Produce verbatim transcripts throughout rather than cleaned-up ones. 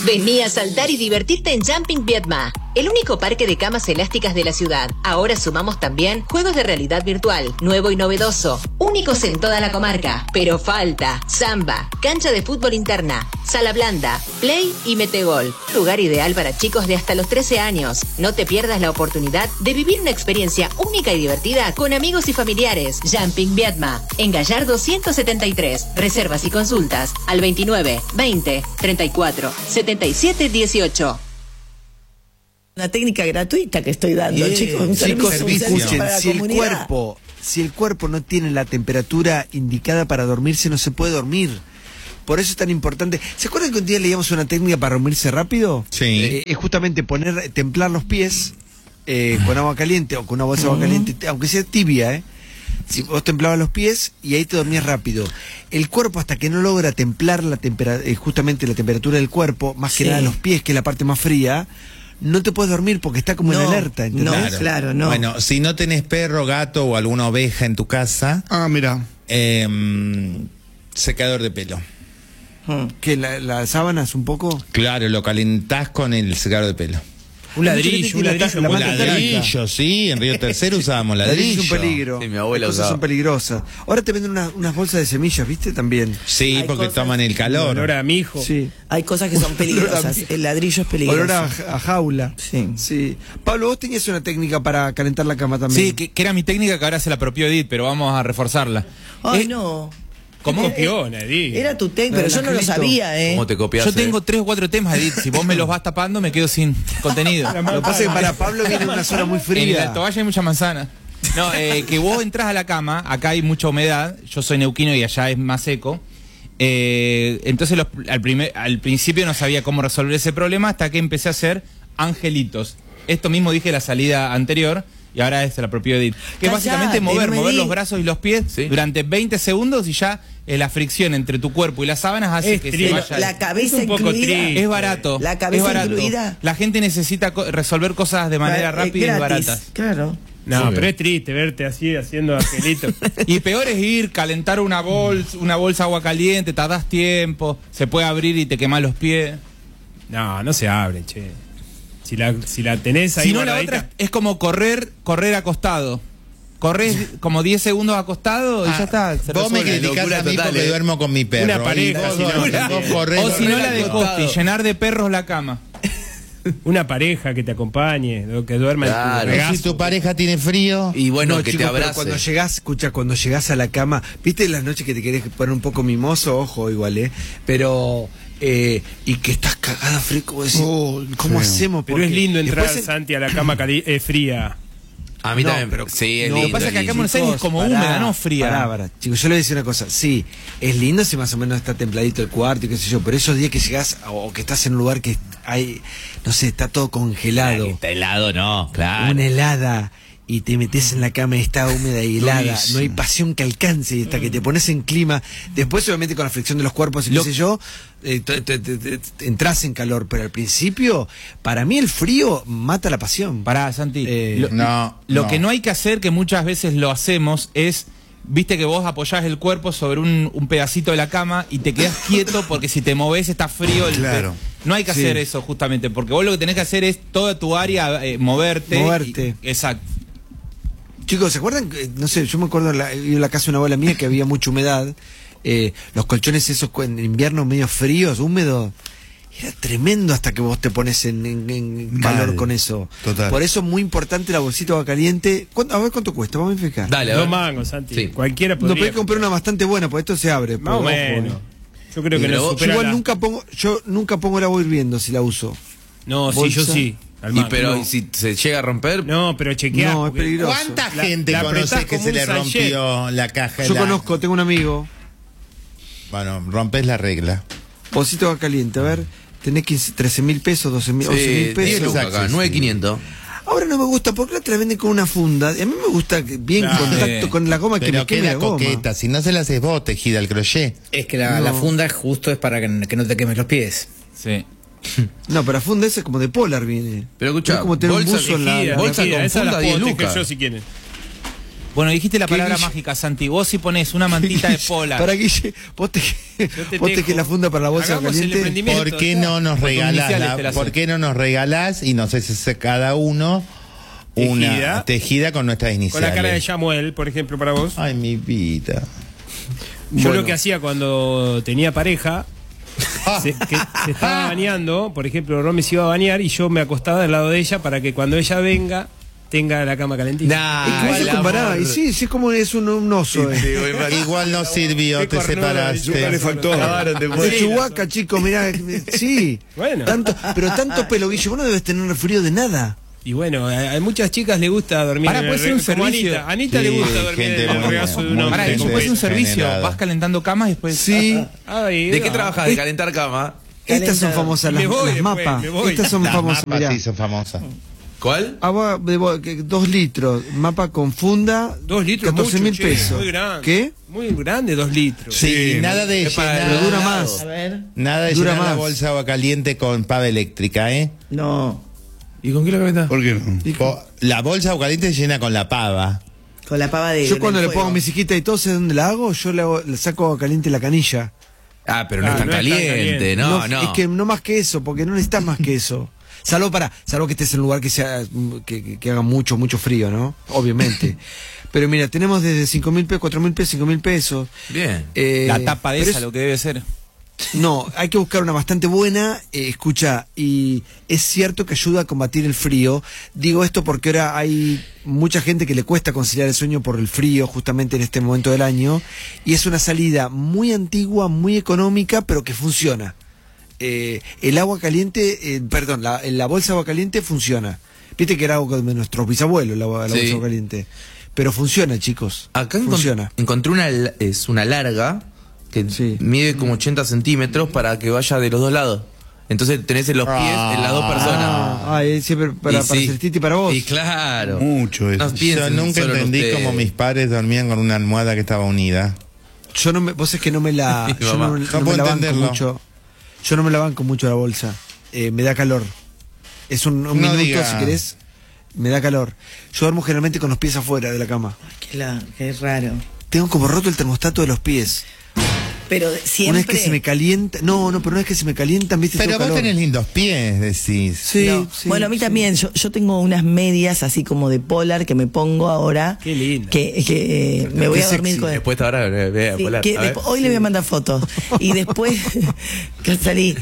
Vení a saltar y divertirte en Jumping Vietma, el único parque de camas elásticas de la ciudad. Ahora sumamos también juegos de realidad virtual, nuevo y novedoso, únicos en toda la comarca. Pero falta samba, cancha de fútbol interna, sala blanda, play y metegol. Lugar ideal para chicos de hasta los trece años. No te pierdas la oportunidad de vivir una experiencia única y divertida con amigos y familiares. Jumping Vietma, en Gallardo ciento setenta y tres. Reservas y consultas al veintinueve, veinte, treinta y cuatro, setenta y siete, dieciocho. Una técnica gratuita que estoy dando, Yeah. chicos. Un Chicos, servicio, un servicio escuchen, para la si el comunidad. cuerpo, si el cuerpo no tiene la temperatura indicada para dormirse, no se puede dormir. Por eso es tan importante. ¿Se acuerdan que un día leíamos una técnica para dormirse rápido? Sí. Eh, es justamente poner, templar los pies eh, con agua caliente o con una bolsa de agua caliente, aunque sea tibia, ¿eh? Si vos templabas los pies y ahí te dormías rápido. El cuerpo, hasta que no logra templar la tempera, eh, justamente la temperatura del cuerpo, más que Sí. nada los pies, que es la parte más fría, no te puedes dormir porque está como No, en alerta, ¿entendés? no, claro, no. Bueno, si no tenés perro, gato o alguna oveja en tu casa, Ah, mira. eh, secador de pelo. Mm. Que la, la sábana es un poco... Claro, lo calentás con el secador de pelo. Un ladrillo, un ladrillo. La muy manta ladrillo. térmica. Ladrillo, sí, en Río Tercero usábamos La ladrillo. es un peligro. Sí, mi abuela Las cosas usaba. son peligrosas. Ahora te venden una- unas bolsas de semillas, ¿viste? También. Sí, Hay porque cosas- toman el calor. Olor a mi hijo. Sí. Hay cosas que son peligrosas. El ladrillo es peligroso. Olor a, a jaula. Sí. Sí. Pablo, vos tenías una técnica para calentar la cama también. Sí, que, que era mi técnica que ahora se la apropió Edith, pero vamos a reforzarla. Ay, Eh, no. ¿Cómo Eh, copiona, Edith? Era tu técnica, pero La yo no lo Angelito. sabía, ¿eh? ¿Cómo te copiaste? Yo tengo tres o cuatro temas, Edith. Si vos me los vas tapando, me quedo sin contenido. Lo que pasa es que para Pablo viene una zona muy En el fría. Alto Valle hay mucha manzana. No, eh, que vos entras a la cama, acá hay mucha humedad, yo soy neuquino y allá es más seco. Eh, entonces los- al, primer, al principio no sabía cómo resolver ese problema hasta que empecé a hacer angelitos. Esto mismo dije la salida anterior y ahora es la propia Edith. Que es Callate, básicamente mover, no me mover di- los brazos y los pies Sí. durante veinte segundos y ya eh, la fricción entre tu cuerpo y las sábanas hace Es que se triste. vaya. La cabeza Es un poco incluida. triste. Es barato. La cabeza es barato. incluida. La gente necesita co- resolver cosas de manera Eh, rápida y gratis, baratas. Claro. No, Sí. pero es triste verte así haciendo angelito. Y peor es ir, calentar una bolsa, una bolsa de agua caliente, tardás tiempo, se puede abrir y te quemás los pies. No, no se abre, che. Si la, si la tenés ahí Si no, la guardadita- otra es como correr, correr acostado. Corres como diez segundos acostado y Ah, ya está. se Vos me resuelve. criticás locura a mí total, porque eh. duermo con mi perro. Una y pareja, vos si no, dormís- vos corrés, O si no corrés la de acostado. Costi, llenar de perros la cama. Una pareja que te acompañe, lo que duerma Claro. en tu Y regazo. si tu pareja tiene frío, Y bueno, No, que chicos, te pero abrace. cuando llegás, escucha, cuando llegás a la cama, ¿viste las noches que te querés poner un poco mimoso? Ojo, igual, ¿eh? Pero, eh, y que estás cagada frío, como decís, Oh, ¿cómo feo. hacemos? Pero Porque es lindo entrar, después en- Santi, a la cama cali eh, fría. A mí No, también, pero- sí, es no, Lo que lindo. pasa es que acá en lindo. Buenos Aires es como Pará, húmeda, no fría. Pará, pará. Chicos, yo le voy a decir una cosa. Sí, es lindo si más o menos está templadito el cuarto y qué sé yo, pero esos días que llegás o que estás en un lugar que hay, no sé, está todo congelado, Está helado, no, claro. una helada y te metes en la cama y está húmeda y helada, Durísimo. no hay pasión que alcance y hasta que te pones en clima. Después, obviamente, con la fricción de los cuerpos y qué Lo- sé yo, eh, te- te- te- te- te entras en calor, pero al principio, para mí el frío mata la pasión. Pará, Santi. Eh, lo, no, lo no. que no hay que hacer, que muchas veces lo hacemos, es, viste que vos apoyás el cuerpo sobre un, un pedacito de la cama y te quedás quieto porque si te movés está frío. El Claro. No hay que Sí. hacer eso justamente, porque vos lo que tenés que hacer es toda tu área eh, moverte. Moverte. y- exacto. Chicos, ¿se acuerdan? que, No sé, yo me acuerdo en la, en la casa de una abuela mía que había mucha humedad. Eh, los colchones esos cu- en invierno medio fríos, húmedos. Era tremendo hasta que vos te pones en, en- en Mal. calor con eso. Total. Por eso es muy importante la bolsita de agua caliente. ¿Cuánto- a ver cuánto cuesta, vamos a fijar. Dale, a Dos ver. mangos, Santi. Sí. Cualquiera No, podría. pero hay que comprar una bastante buena, porque esto se abre. Más o porque, ojo, menos. eh. Yo creo que Pero no vos- Yo supera igual la- nunca pongo, yo nunca pongo el agua hirviendo si la uso. No, sí, bolsa. yo sí. al Y mango. pero No. ¿y si se llega a romper? No, pero chequeá. No, es porque- peligroso. ¿cuánta La- gente la conoces apretás que como se un le sachet. rompió la caja? Yo la- conozco, tengo un amigo. Bueno, rompes la regla. Bolsita de agua caliente, a ver, tenés quince, trece mil pesos, doce mil, once mil Sí, pesos. diez lucas Exacto, acá, sí. nueve mil quinientos. Ahora no me gusta porque la te la venden con una funda. Y a mí me gusta que bien Claro. contacto con la goma que Pero me queme queda la goma. coqueta. Si no se la haces vos, tejida al crochet. Es que la, No. la funda justo es para que, que no te quemes los pies. Sí. No, pero la funda esa es como de polar viene. Pero escuchá, es como tener un bolsa buzo en la... Tejida, bolsa tejida, con esas funda, las diez puedo tejer lucas. yo si quieren. Bueno, dijiste la ¿Qué, palabra Guille? mágica, Santi. Vos si pones una mantita de polar. Para Guille, vos te, te vos te tejo. que la funda para la bolsa Hagamos el caliente. emprendimiento. ¿Por qué no nos Con regalás? iniciales la- te la ¿Por hacen. qué no nos regalás y nos haces a cada uno una Tejida. tejida con nuestras Con iniciales? la cara de Samuel, por ejemplo, para vos. Ay, mi vida. Yo Bueno. lo que hacía cuando tenía pareja, se, que se estaba bañando, por ejemplo, Romy se iba a bañar y yo me acostaba del lado de ella para que cuando ella venga tenga la cama calentita. Nah, Es que vos el te comparás, amor. y sí, sí, es como es un, un oso. eh. Igual no sirvió, Qué te cornudo, separaste. nunca le faltó. Acabaron de De morir. Chihuahua, chico, mirá, eh, sí. Bueno. Tanto, pero tanto pelo, Guille, vos no debes tener frío de nada. Y bueno, a, a muchas chicas le gusta dormir Pará, en puede el ser un re- como servicio. Anita, Anita Sí, le gusta dormir gente en el muy- regazo de un muy hombre. Pará, eso gente puede ser un servicio. generada. Vas calentando camas y después. Sí. Ay, ¿De qué va. trabajas? ¿De calentar cama? Estas son famosas, Me las, voy las después, mapas. me voy. Estas son Las famosas, mapas mirá. sí son famosas. ¿Cuál? Agua de bo- que- dos litros, mapa con funda, Dos litros, catorce mil mucho, che, pesos. muy grande. ¿Qué? Muy grande, dos litros. Sí, nada de es para llenar, Pero dura helado. más. A ver. nada de dura llenar la más. bolsa de agua caliente con pava eléctrica, ¿eh? No, ¿Y con qué la calentás? ¿Por qué no? Po- La bolsa de agua caliente se llena con la pava. con la pava de. Yo cuando del le pongo a fuego. mis hijitas y todo, ¿sé dónde la hago? Yo le, hago- le saco agua caliente la canilla. Ah, pero no Ah, es tan no es tan caliente. caliente. No, no. Es que no más que eso, porque no necesitas más que eso. Salvo para, salvo que estés en un lugar que sea que, que- que haga mucho, mucho frío, ¿no? Obviamente. Pero mira, tenemos desde cinco mil pesos, cuatro mil pesos, cinco mil pesos. Bien. Eh, La tapa de pero esa, es- lo que debe ser. No, hay que buscar una bastante buena, eh, escucha, y es cierto que ayuda a combatir el frío. Digo esto porque ahora hay mucha gente que le cuesta conciliar el sueño por el frío justamente en este momento del año, y es una salida muy antigua, muy económica, pero que funciona. Eh, el agua caliente, eh, perdón, la, la bolsa de agua caliente funciona. Viste que era algo de nuestros bisabuelos, la, la bolsa Sí. de agua caliente. Pero funciona, chicos. Acá encont- funciona. encontré una, la- es una larga que Sí. mide como ochenta centímetros para que vaya de los dos lados. Entonces tenés en los pies en las dos personas. Ah, ah, es siempre para, Y para sí. Celestita y para vos. Y claro. Mucho eso. No Yo piensen nunca solo en entendí ustedes. cómo mis padres dormían con una almohada que estaba unida. Yo no me, vos es que no me la, Mi yo no, mamá. me- No no me puedo la banco entenderlo. mucho. Yo no me la banco mucho la bolsa. Eh, me da calor. Es un, un No minuto diga. si querés. Me da calor. Yo duermo generalmente con los pies afuera de la cama. Qué, la- qué raro. Tengo como roto el termostato de los pies. Pero Una siempre. vez que se me calienta, no, no, pero una vez que se me calientan, viste, Pero tengo vos calor. tenés lindos pies, decís. Sí, No. sí, bueno, a mí sí. también. Yo, yo tengo unas medias así como de polar que me pongo ahora. Qué linda. Que, que, eh, me voy Qué a dormir sexy. con. Después ahora ve- ve- Sí, volar. que A ver. después- hoy le voy a mandar fotos. Y después que salí.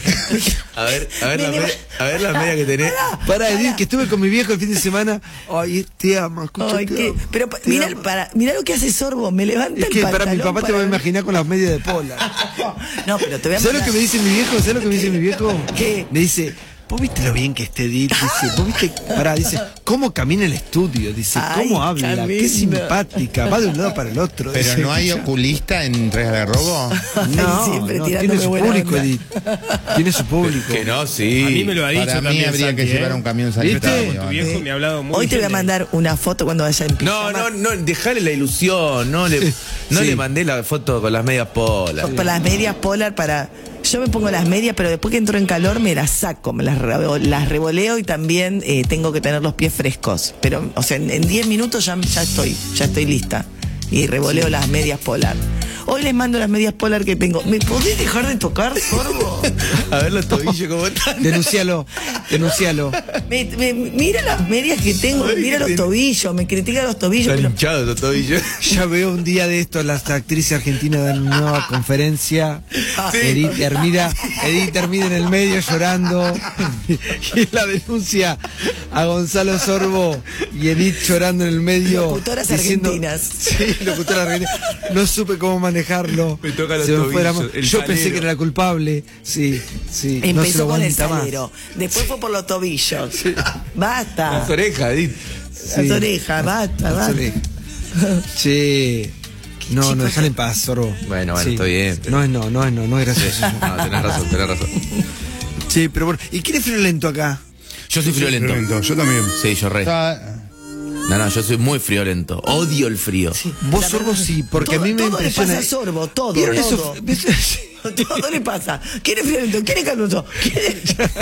A ver, a ver, la Nene, media, a ver la media que tenés. Para decir que estuve con mi viejo el fin de semana. Ay, te amo, escucha, Ay, te qué- amo, pero pa- te mira, amo. para, mira lo que hace Sorbo, me levanta Es el que para pantalón. mi papá te va a para- imaginar con las medias de pola. No, pero te voy a ¿Sabes lo mandar- que me dice mi viejo? ¿Sabes lo que me dice mi viejo? ¿Qué? Me dice, ¿vos viste lo bien que esté Edith? Dice, ¿vos viste? Pará, dice, ¿cómo camina el estudio? Dice, ¿cómo Ay, habla? camina. Qué simpática. Va de un lado para el otro. Pero Dice, no hay escucha. oculista en Regas de Robo. No, Siempre no, tirándome tiene su buena público, onda. Edith. Tiene su público. Que no, sí. A mí me lo ha dicho Para mí también, habría Santi, que llevar ¿eh? un camión ¿Viste? sanitario. Tu viejo me ha hablado muy Hoy te voy a bien de- mandar una foto cuando vaya en No, pijama. no, no, dejale la ilusión. No le, no Sí. le mandé la foto con las medias polas. Para las medias polar para. Yo me pongo las medias, pero después que entro en calor me las saco, me las, rebo- las revoleo y también eh, tengo que tener los pies frescos. Pero, o sea, en diez minutos ya, ya estoy, ya estoy lista. Y revoleo las medias polar. Hoy les mando las medias polar que tengo. ¿Me podés dejar de tocar, Sorbo? A ver los tobillos cómo están. Denuncialo, denuncialo. Me- me- mira las medias que tengo, mira los tobillos, me critica los tobillos. Están Pero, hinchados los tobillos. Ya veo un día de esto, las actrices argentinas dan una nueva conferencia. Edith Hermida, Edith Hermida en el medio llorando. Y la denuncia a Gonzalo Sorbo y Edith llorando en el medio. Locutoras diciendo- argentinas. Sí, locutoras argentinas. No supe cómo manejarlo. Me toca los Se me fue la tobillos, mano. el Yo pensé salero. que era la culpable. Sí, sí. no se empezó lo con el aguanta más. salero, después fue por los tobillos. Basta. Las orejas, Edith. Las orejas, basta, Las basta. orejas. Che. No, no, déjale en paz, Sorbo. Bueno, bueno, está bien. No es no, no es no, no es gracioso. No, tenés razón, tenés razón. Sí, pero bueno. ¿Y quién es friolento acá? Yo soy friolento. Friolento, yo también. Sí, yo re. Ah, No, no, yo soy muy friolento. Odio el frío. Vos, Sorbo, sí, porque Todo- a mí me todo le impresiona. pasa a Sorbo, todo, ¿Vieron todo. eso? ¿Viste? Todo, todo le pasa. ¿Quiere friolento? ¿Quiere caluso? ¿Quiere...?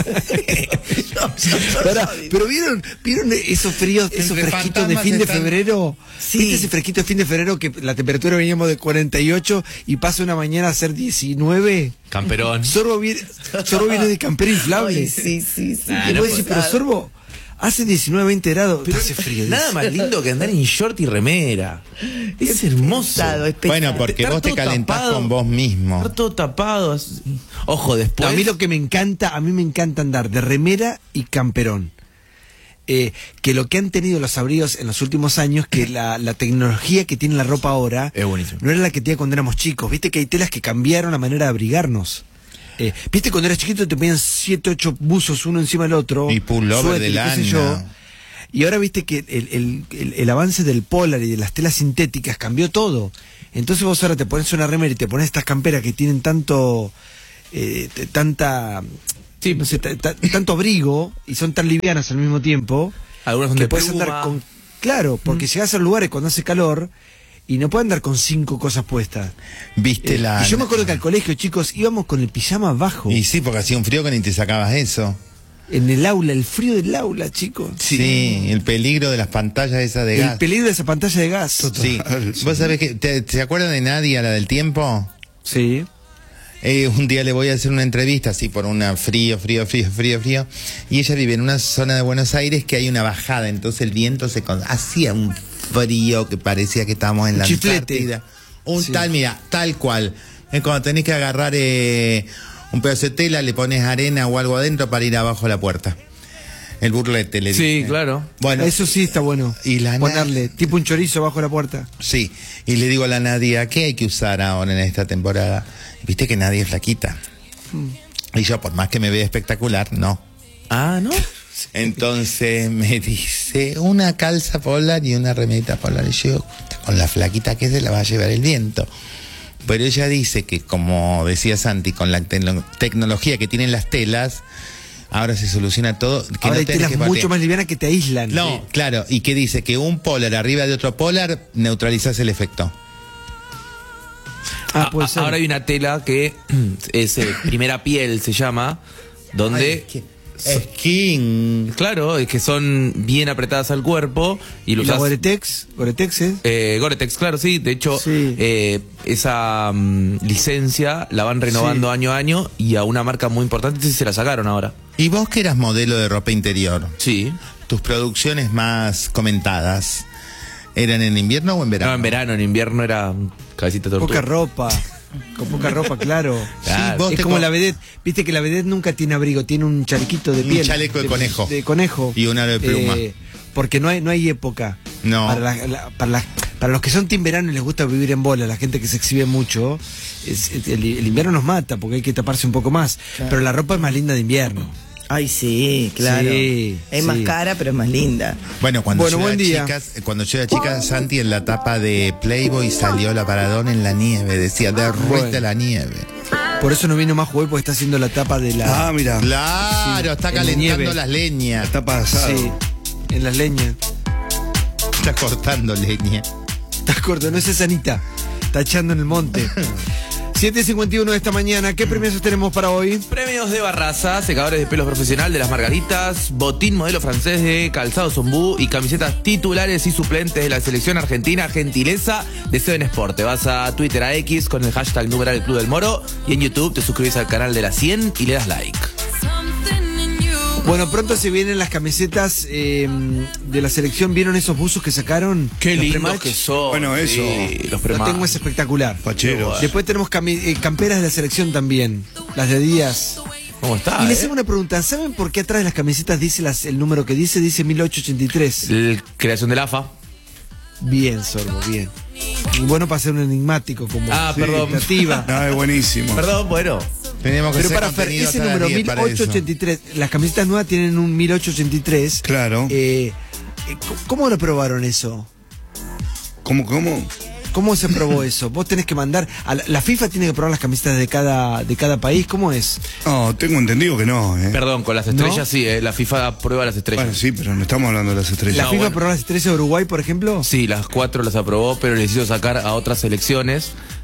Yo- yo- yo Pará, soy. pero vieron, vieron esos fríos, esos Entre fresquitos de fantasmas fin de están- febrero. Sí. ¿Viste ese fresquito de fin de febrero que la temperatura veníamos de cuarenta y ocho y pasa una mañana a ser diecinueve? Camperón. Sorbo viene, Sorbo viene de campera inflable. Ay, sí, sí, sí. Nah, Y no vos decís, pero Sorbo, hace diecinueve, veinte grados, pero hace frío. Nada más lindo que andar en short y remera. Es hermoso. Pesado, es pesado. Bueno, porque Estar vos te todo calentás tapado. con vos mismo. Estar todo tapado. así. Ojo, después. A mí lo que me encanta, a mí me encanta andar de remera y camperón. Eh, que lo que han tenido los abrigos en los últimos años, que la, la tecnología que tiene la ropa ahora Es buenísimo. no era la que tenía cuando éramos chicos. Viste que hay telas que cambiaron la manera de abrigarnos. Eh, Viste cuando eras chiquito te ponían siete, ocho buzos uno encima del otro. Y pullover suéter, de qué sé lana. yo. Y ahora viste que el, el, el, el avance del polar y de las telas sintéticas cambió todo. Entonces vos ahora te pones una remera y te pones estas camperas que tienen tanto, eh, t- tanta, Sí. no sé, ta- ta- tanto abrigo y son tan livianas al mismo tiempo. Algunas son que de puedes pluma. andar con, claro, porque llegás a lugares cuando hace calor y no puedes andar con cinco cosas puestas. Viste Eh, la. y yo me acuerdo que al colegio, chicos, íbamos con el pijama bajo. Y sí, porque hacía un frío que ni te sacabas eso. En el aula, el frío del aula, chicos. Sí, el peligro de las pantallas esas de El gas. peligro de esa pantalla de gas. Sí. ¿Vos sabés que te, ¿se acuerdan de Nadia, la del tiempo? Sí. Eh, un día le voy a hacer una entrevista así por una frío, frío, frío, frío, frío. Y ella vive en una zona de Buenos Aires que hay una bajada, entonces el viento se con... hacía un frío que parecía que estábamos en Un la chiflete. Antártida. Un Sí. tal, mira, tal cual. Es cuando tenés que agarrar eh, un pedazo de tela, le pones arena o algo adentro para ir abajo a la puerta. El burlete, le Sí, dije. claro. Bueno, Eso sí está bueno. Y la ponerle tipo un chorizo bajo la puerta. sí. Y le digo a la Nadia, ¿qué hay que usar ahora en esta temporada? Viste que Nadia es flaquita. Y yo, por más que me vea espectacular, no. Ah, ¿no? Entonces me dice, una calza polar y una remerita polar. Y yo, con la flaquita que se la va a llevar el viento. Pero ella dice que, como decía Santi, con la tecno- tecnología que tienen las telas, ahora se soluciona todo. Que Ahora no hay tenés telas que partir. mucho más livianas que te aíslan. No, claro, y que dice que un polar arriba de otro polar neutralizas el efecto. Ah, A- puede a- ser. Ahora hay una tela que es eh, primera piel, se llama, donde... Skin. Claro, es que son bien apretadas al cuerpo y lo ¿Y la usás... Gore-Tex? ¿Gore-Tex, eh? Eh, Gore-Tex, claro, sí. De hecho, Sí. eh, esa mm, licencia la van renovando Sí. año a año y a una marca muy importante sí se la sacaron ahora. Y vos que eras modelo de ropa interior, Sí. tus producciones más comentadas, ¿eran en invierno o en verano? No, en verano, en invierno era cabecita tortuga. Poca ropa. Con poca ropa, claro. Claro. Sí, vos Es te como co- la vedette. Viste que la vedette nunca tiene abrigo, tiene un chalequito de Un piel. chaleco de conejo. De conejo. Y un aro de pluma. Eh, porque no hay, no hay época. No. Para, la- la- para, la- para los que son team verano y les gusta vivir en bola, la gente que se exhibe mucho, es- es- el, el invierno nos mata porque hay que taparse un poco más. Pero la ropa es más linda de invierno. Ay, sí, claro. Sí, es sí. más cara, pero es más linda. Bueno, cuando Bueno, yo buen era día. chicas, cuando yo era chica, Santi en la tapa de Playboy salió la Paradón en la nieve, decía derrite Bueno. la nieve. Por eso no vino más jugué porque está haciendo la tapa de la. Ah, mira. Claro, está en la calentando nieve. las leñas, Está pasado. Sí, en las leñas. está cortando leña. Está corto, no es esa Anita. Está echando en el monte. siete cincuenta y uno de esta mañana. ¿Qué premios tenemos para hoy? Premios de Barraza, secadores de pelos profesional de las Margaritas, botín modelo francés de calzado Zombú y camisetas titulares y suplentes de la selección argentina, gentileza de Seven Sport. Te vas a Twitter, a X con el hashtag numeral Club del Moro y en YouTube te suscribís al canal de la cien y le das like. Bueno, pronto se vienen las camisetas eh, de la selección. ¿Vieron esos buzos que sacaron? Qué Los lindos pre-match. que son. Bueno, eso. Sí, los Lo pre-match. tengo, es espectacular. Facheros. Después tenemos cami- eh, camperas de la selección también. Las de Díaz. ¿Cómo está? y les eh? hago una pregunta. ¿Saben por qué atrás de las camisetas dice las- el número que dice? Dice mil ochocientos ochenta y tres. El- creación del A F A. Bien, Sorbo, bien. Y bueno para ser un enigmático como Ah, perdón. expectativa. No, es buenísimo. Perdón, bueno. Tenemos que Pero hacer para Fer, contenido ese hasta las número diez para mil ochocientos eso. ochenta y tres, las camisetas nuevas tienen un mil ochocientos ochenta y tres. Claro. Eh, eh, ¿Cómo lo probaron eso? ¿Cómo, cómo? ¿Cómo se probó eso? Vos tenés que mandar. A la, la FIFA tiene que probar las camisetas de cada, de cada país. ¿Cómo es? No, tengo entendido que no, ¿eh? Perdón, con las estrellas ¿No? sí, eh, la FIFA aprueba las estrellas. Bueno, sí, pero no estamos hablando de las estrellas. ¿La No, FIFA bueno. probó las estrellas de Uruguay, por ejemplo? Sí, las cuatro las aprobó, pero les hizo sacar a otras selecciones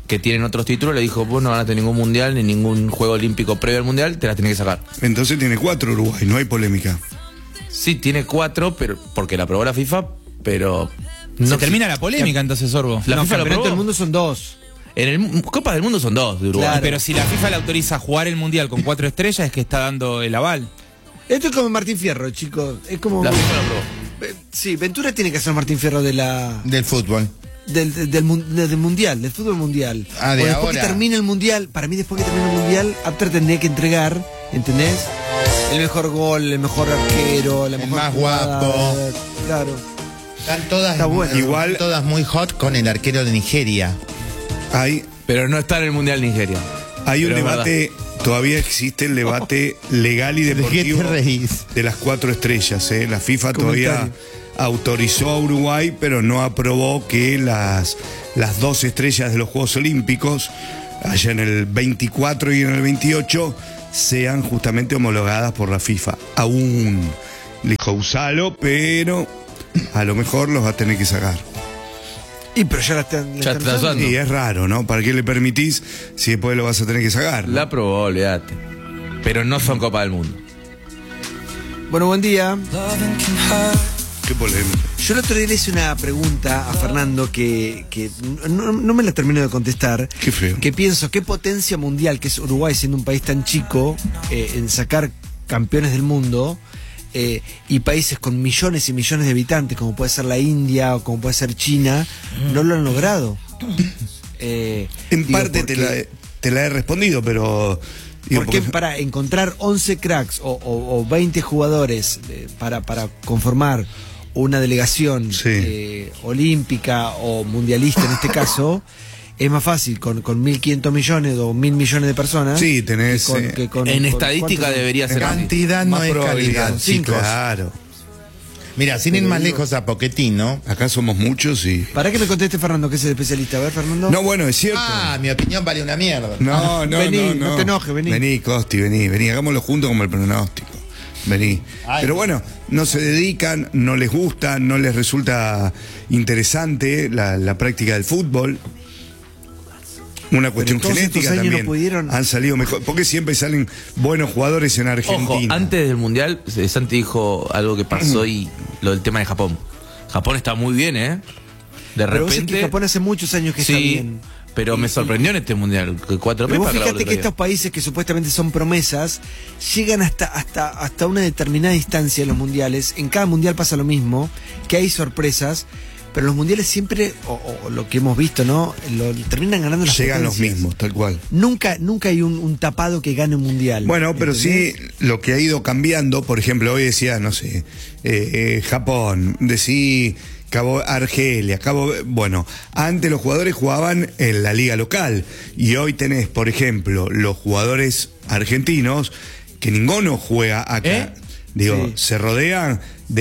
que tienen otros títulos, le dijo, vos no van a tener ningún mundial ni ningún juego olímpico previo al mundial, te las tenés que sacar. Entonces tiene cuatro Uruguay, no hay polémica. Sí, tiene cuatro, pero porque la aprobó la FIFA, pero... Se no termina la polémica entonces, Sorbo. La no, FIFA lo campeonato aprobó. del mundo son dos. En el Copas del Mundo son dos de Uruguay. Claro. Pero si la FIFA le autoriza a jugar el mundial con cuatro estrellas, es que está dando el aval. Esto es como Martín Fierro, chicos. Es como. La FIFA lo aprobó. Eh, Sí, Ventura tiene que ser Martín Fierro de la. Del fútbol. Del, del, del mun- del mundial, del fútbol mundial. Ah, de O después ahora. que termine el mundial, para mí después que termine el mundial, Apter tendría que entregar, ¿entendés? El mejor gol, el mejor arquero, la El mejor más jugada, guapo. eh, Claro. Están todas, Está bueno. Igual- todas muy hot con el arquero de Nigeria. Hay, Pero no está en el Mundial Nigeria. hay un Pero es debate, todavía existe el debate legal y ¿De qué deportivo te reís? de las cuatro estrellas. ¿eh? La FIFA todavía Comentario. autorizó a Uruguay, pero no aprobó que las, las dos estrellas de los Juegos Olímpicos, allá en el veinticuatro y en el veintiocho, sean justamente homologadas por la FIFA. Aún le dijo usalo, pero a lo mejor los va a tener que sacar. Y pero ya la están. la Ya están está usando. usando. Y es raro, ¿no? ¿Para qué le permitís si después lo vas a tener que sacar? ¿no? La aprobó, olvídate. Pero no son Copa del Mundo. Bueno, buen día. Qué polémica. Yo el otro día le hice una pregunta a Fernando que, que no, no me la termino de contestar. Qué feo. Que pienso, ¿qué potencia mundial, que es Uruguay siendo un país tan chico, eh, en sacar campeones del mundo, eh, y países con millones y millones de habitantes, como puede ser la India o como puede ser China, no lo han logrado? Eh, En digo, parte te la, porque- te la he respondido, pero... digo, porque porque- para encontrar once cracks o, o- o veinte jugadores eh, para, para conformar una delegación Sí. eh, olímpica o mundialista en este caso, es más fácil con, con mil quinientos millones o mil millones de personas. Sí, tenés, que con- eh, que con- En con- estadística ¿cuántos son? debería ser así. Cantidad no más es probabilidad. calidad, Sí, chicos. claro. Mira, sin ir más lejos a Pochettino. Acá somos muchos y... ¿Para que me conteste Fernando, que es el especialista? A ver, Fernando. No, bueno, es cierto. Ah, mi opinión vale una mierda. No, no, Vení, no, no te enojes, vení. Vení, Costi, vení, vení, hagámoslo juntos como el pronóstico. Vení. Ay. Pero bueno, no se dedican, no les gusta, no les resulta interesante la, la práctica del fútbol. Una cuestión todos estos genética años no también. pudieron- Han salido mejor. Porque siempre salen buenos jugadores en Argentina. Ojo, antes del Mundial, eh, Santi dijo algo que pasó y lo del tema de Japón. Japón está muy bien, ¿eh? De Pero vos sabés repente... que Japón hace muchos años que está sí, bien. pero me sorprendió en este Mundial. que Cuatro Pero vos pepas fíjate clavaron que el otro estos países que supuestamente son promesas llegan hasta, hasta, hasta una determinada distancia en los mundiales. En cada mundial pasa lo mismo, que hay sorpresas, pero los mundiales siempre, o, o lo que hemos visto, ¿no? Lo, terminan ganando las Llegan los potencias. mismos, tal cual. Nunca, nunca hay un, un tapado que gane un mundial. Bueno, pero ¿entendés? sí, lo que ha ido cambiando, por ejemplo, hoy decía, no sé, eh, eh, Japón, decí Cabo Argelia, Cabo, bueno, antes los jugadores jugaban en la liga local y hoy tenés, por ejemplo, los jugadores argentinos que ninguno juega acá. ¿Eh? Digo, Sí. se rodean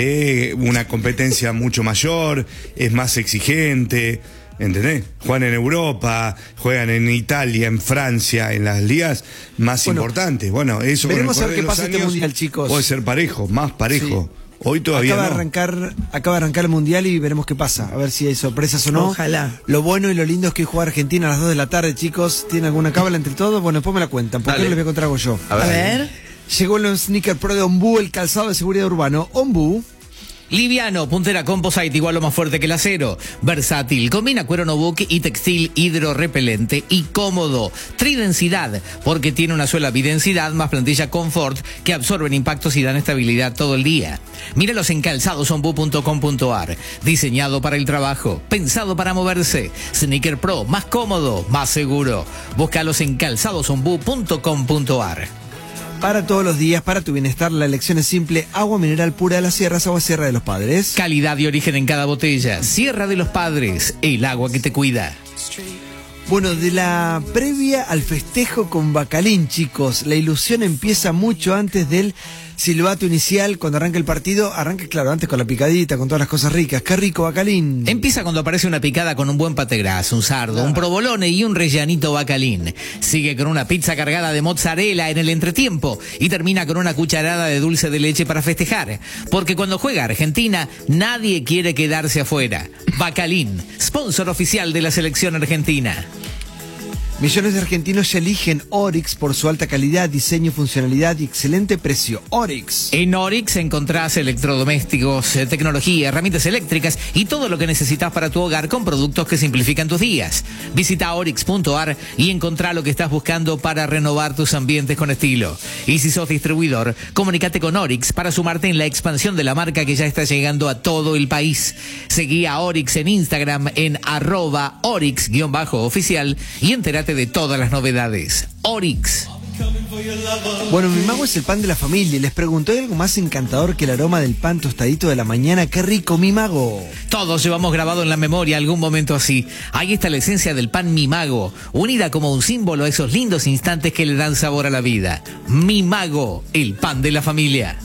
de una competencia mucho mayor, es más exigente, ¿entendés? Juegan en Europa, juegan en Italia, en Francia, en las ligas más Bueno, importantes. Bueno, eso con el veremos a ver correr qué de los pasa este años mundial, chicos. puede ser parejo, más parejo. Hoy todavía acaba no. de arrancar, acaba de arrancar el mundial y veremos qué pasa. A ver si hay sorpresas o no. Ojalá. Lo bueno y lo lindo es que hoy juega Argentina a las dos de la tarde, chicos. ¿Tienen alguna cábala entre todos? Bueno, después me la cuentan. ¿Por qué Dale. no les voy a contar algo yo? A A ver. ver. Llegó el sneaker pro de Ombú, el calzado de seguridad urbano. Ombú. Liviano, puntera composite igual o más fuerte que el acero. Versátil, combina cuero no-book y textil hidrorrepelente y cómodo. Tridensidad, porque tiene una suela bidensidad más plantilla confort que absorben impactos y dan estabilidad todo el día. Míralos en calzadosombú punto com punto ar. Diseñado para el trabajo, pensado para moverse. Sneaker Pro, más cómodo, más seguro. Búscalos en calzadosombú punto com punto ar. Para todos los días, para tu bienestar, la elección es simple. Agua mineral pura de las sierras, agua sierra de los padres. Calidad y origen en cada botella. Sierra de los Padres, el agua que te cuida. Bueno, de la previa al festejo con Bacalín, chicos. La ilusión empieza mucho antes del silbato inicial. Cuando arranca el partido, arranca, claro, antes con la picadita, con todas las cosas ricas. ¡Qué rico, Bacalín! Empieza cuando aparece una picada con un buen pategras, un sardo, un provolone y un rellanito Bacalín. Sigue con una pizza cargada de mozzarella en el entretiempo y termina con una cucharada de dulce de leche para festejar. Porque cuando juega Argentina, nadie quiere quedarse afuera. Bacalín, sponsor oficial de la selección argentina. Millones de argentinos ya eligen Oryx por su alta calidad, diseño, funcionalidad y excelente precio. Oryx. En Oryx encontrás electrodomésticos, eh, tecnología, herramientas eléctricas y todo lo que necesitas para tu hogar con productos que simplifican tus días. Visita oryx punto a r y encontrá lo que estás buscando para renovar tus ambientes con estilo. Y si sos distribuidor, comunícate con Oryx para sumarte en la expansión de la marca que ya está llegando a todo el país. Seguí a Oryx en Instagram en arroba oryx-oficial y entérate de todas las novedades. Oryx. Bueno, mi mago es el pan de la familia y les pregunto, ¿hay algo más encantador que el aroma del pan tostadito de la mañana? ¡Qué rico, mi mago! Todos llevamos grabado en la memoria algún momento así. Ahí está la esencia del pan Mi Mago, unida como un símbolo a esos lindos instantes que le dan sabor a la vida. Mi Mago, el pan de la familia.